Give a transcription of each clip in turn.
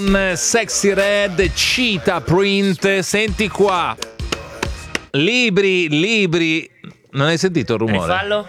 Sexy Red, Cheetah Print. Senti qua, libri. Non hai sentito il rumore? Rifallo?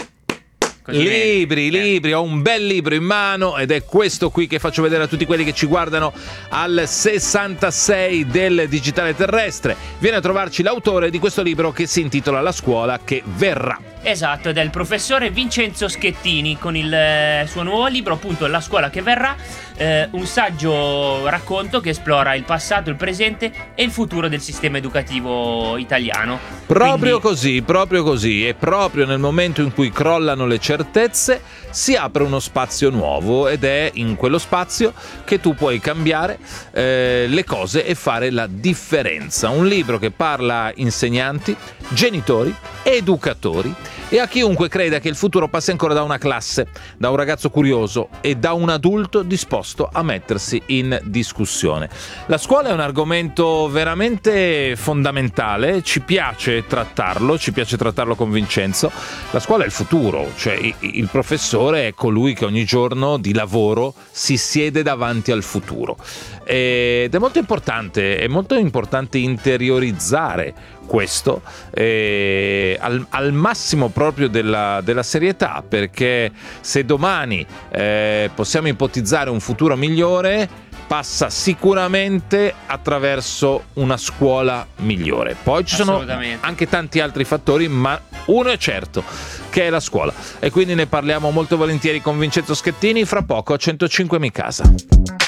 Libri, ho un bel libro in mano ed è questo qui che faccio vedere a tutti quelli che ci guardano al 66 del digitale terrestre. Viene a trovarci l'autore di questo libro che si intitola La scuola che verrà. Esatto, ed è il professore Vincenzo Schettini con il suo nuovo libro, appunto La scuola che verrà, un saggio racconto che esplora il passato, il presente e il futuro del sistema educativo italiano. Proprio così, e proprio nel momento in cui crollano le certezze si apre uno spazio nuovo ed è in quello spazio che tu puoi cambiare le cose e fare la differenza. Un libro che parla a insegnanti, genitori, educatori e a chiunque creda che il futuro passi ancora da una classe, da un ragazzo curioso e da un adulto disposto a mettersi in discussione. La scuola è un argomento veramente fondamentale, ci piace trattarlo con Vincenzo. La scuola è il futuro, cioè il professore è colui che ogni giorno di lavoro si siede davanti al futuro. Ed è molto importante interiorizzare questo al massimo proprio della serietà, perché se domani possiamo ipotizzare un futuro migliore, passa sicuramente attraverso una scuola migliore. Poi ci sono anche tanti altri fattori, ma uno è certo, che è la scuola, e quindi ne parliamo molto volentieri con Vincenzo Schettini fra poco a 105 Mi Casa.